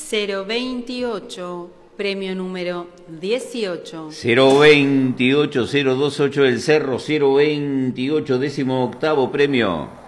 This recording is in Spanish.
028, premio número 18. 028, 028 del Cerro, 028, 18º premio.